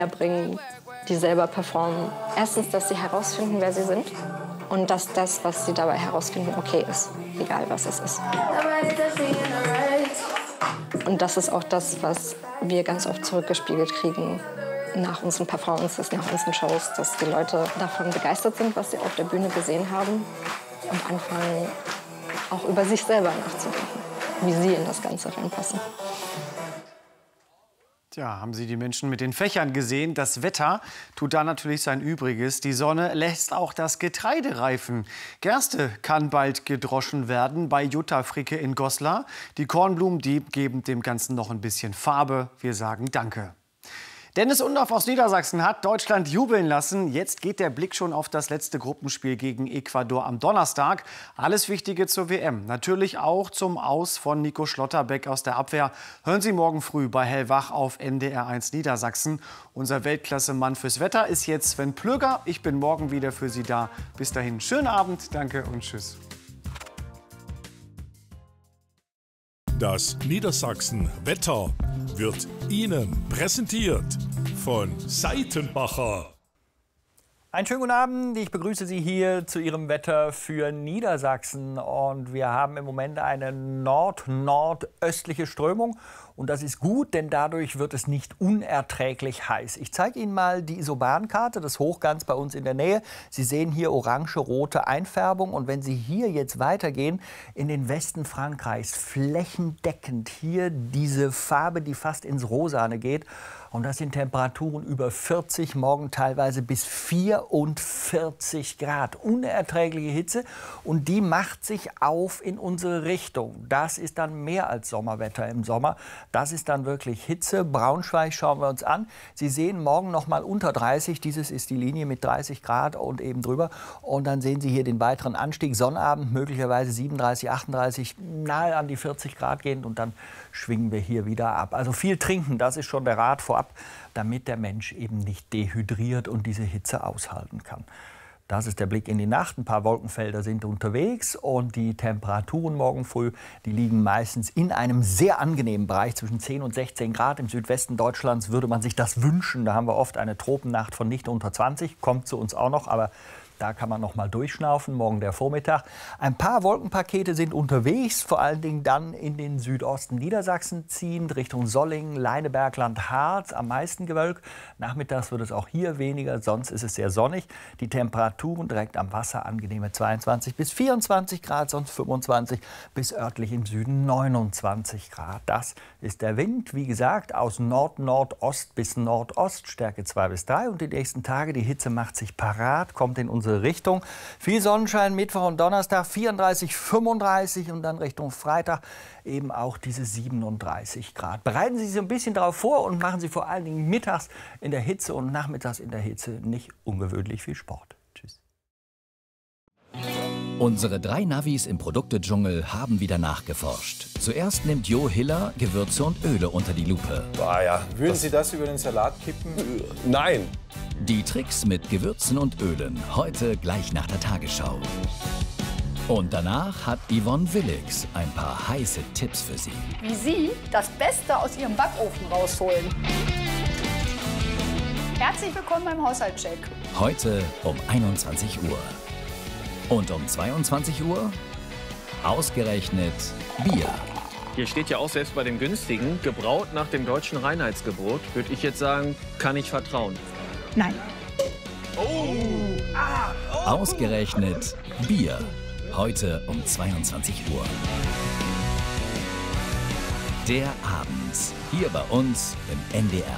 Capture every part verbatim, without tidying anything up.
bringen, die selber performen. Erstens, dass sie herausfinden, wer sie sind. Und dass das, was sie dabei herausfinden, okay ist. Egal, was es ist. Und das ist auch das, was wir ganz oft zurückgespiegelt kriegen nach unseren Performances, nach unseren Shows. Dass die Leute davon begeistert sind, was sie auf der Bühne gesehen haben. Und anfangen, auch über sich selber nachzudenken, wie sie in das Ganze reinpassen. Tja, haben Sie die Menschen mit den Fächern gesehen? Das Wetter tut da natürlich sein Übriges. Die Sonne lässt auch das Getreide reifen. Gerste kann bald gedroschen werden bei Jutta Fricke in Goslar. Die Kornblumen, die geben dem Ganzen noch ein bisschen Farbe. Wir sagen Danke. Dennis Undorf aus Niedersachsen hat Deutschland jubeln lassen. Jetzt geht der Blick schon auf das letzte Gruppenspiel gegen Ecuador am Donnerstag. Alles Wichtige zur W M. Natürlich auch zum Aus von Nico Schlotterbeck aus der Abwehr. Hören Sie morgen früh bei Hellwach auf N D R eins Niedersachsen. Unser Weltklasse-Mann fürs Wetter ist jetzt Sven Plöger. Ich bin morgen wieder für Sie da. Bis dahin, schönen Abend, danke und tschüss. Das Niedersachsen-Wetter wird Ihnen präsentiert von Seitenbacher. Einen schönen guten Abend. Ich begrüße Sie hier zu Ihrem Wetter für Niedersachsen. Und wir haben im Moment eine nord-nordöstliche Strömung. Und das ist gut, denn dadurch wird es nicht unerträglich heiß. Ich zeige Ihnen mal die Isobankarte, das Hochganz bei uns in der Nähe. Sie sehen hier orange-rote Einfärbung. Und wenn Sie hier jetzt weitergehen, in den Westen Frankreichs, flächendeckend hier diese Farbe, die fast ins Rosane geht. Und das sind Temperaturen über vierzig, morgen teilweise bis vierundvierzig Grad. Unerträgliche Hitze und die macht sich auf in unsere Richtung. Das ist dann mehr als Sommerwetter im Sommer. Das ist dann wirklich Hitze. Braunschweig schauen wir uns an. Sie sehen morgen noch mal unter dreißig. Dieses ist die Linie mit dreißig Grad und eben drüber. Und dann sehen Sie hier den weiteren Anstieg. Sonnabend möglicherweise siebenunddreißig, achtunddreißig, nahe an die vierzig Grad gehend. Und dann schwingen wir hier wieder ab. Also viel trinken, das ist schon der Rat vorab, damit der Mensch eben nicht dehydriert und diese Hitze aushalten kann. Das ist der Blick in die Nacht. Ein paar Wolkenfelder sind unterwegs und die Temperaturen morgen früh, die liegen meistens in einem sehr angenehmen Bereich zwischen zehn und sechzehn Grad. Im Südwesten Deutschlands würde man sich das wünschen. Da haben wir oft eine Tropennacht von nicht unter zwanzig. Kommt zu uns auch noch, aber da kann man noch mal durchschnaufen, morgen der Vormittag. Ein paar Wolkenpakete sind unterwegs, vor allen Dingen dann in den Südosten Niedersachsen ziehend, Richtung Sollingen, Leinebergland, Harz, am meisten Gewölk. Nachmittags wird es auch hier weniger, sonst ist es sehr sonnig. Die Temperaturen direkt am Wasser angenehme zweiundzwanzig bis vierundzwanzig Grad, sonst fünfundzwanzig bis örtlich im Süden neunundzwanzig Grad. Das ist der Wind, wie gesagt, aus Nord-Nordost bis Nordost, Stärke zwei bis drei. Und die nächsten Tage, die Hitze macht sich parat, kommt in unsere Richtung. Viel Sonnenschein, Mittwoch und Donnerstag vierunddreißig, fünfunddreißig und dann Richtung Freitag eben auch diese siebenunddreißig Grad. Bereiten Sie sich so ein bisschen darauf vor und machen Sie vor allen Dingen mittags in der Hitze und nachmittags in der Hitze nicht ungewöhnlich viel Sport. Tschüss. Unsere drei Navis im Produktedschungel haben wieder nachgeforscht. Zuerst nimmt Jo Hiller Gewürze und Öle unter die Lupe. Ah ja, Würden Sie das über den Salat kippen? Nein. Die Tricks mit Gewürzen und Ölen, heute gleich nach der Tagesschau. Und danach hat Yvonne Willix ein paar heiße Tipps für Sie. Wie Sie das Beste aus Ihrem Backofen rausholen. Herzlich willkommen beim Haushaltscheck. Heute um einundzwanzig Uhr. Und um zweiundzwanzig Uhr ausgerechnet Bier. Hier steht ja auch selbst bei dem günstigen, gebraut nach dem deutschen Reinheitsgebot, würde ich jetzt sagen, kann ich vertrauen. Nein. Oh. Ah. Oh. Ausgerechnet Bier. Heute um zweiundzwanzig Uhr. Der Abend. Hier bei uns im N D R.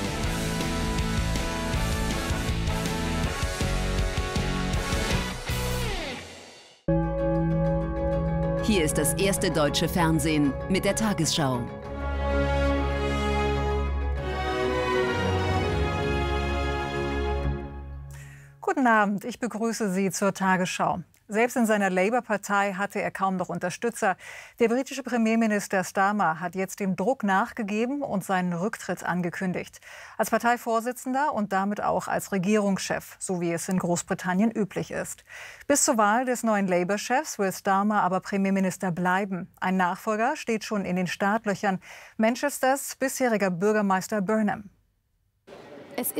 Hier ist das erste deutsche Fernsehen mit der Tagesschau. Guten Abend, ich begrüße Sie zur Tagesschau. Selbst in seiner Labour-Partei hatte er kaum noch Unterstützer. Der britische Premierminister Starmer hat jetzt dem Druck nachgegeben und seinen Rücktritt angekündigt. Als Parteivorsitzender und damit auch als Regierungschef, so wie es in Großbritannien üblich ist. Bis zur Wahl des neuen Labour-Chefs will Starmer aber Premierminister bleiben. Ein Nachfolger steht schon in den Startlöchern. Manchesters bisheriger Bürgermeister Burnham.